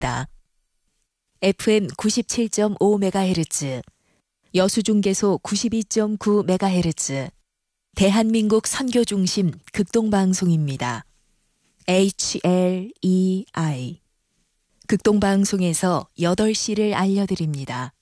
있다. FM 97.5MHz, 여수중계소 92.9MHz, 대한민국 선교중심 극동방송입니다. HLEI 극동방송에서 8시를 알려드립니다.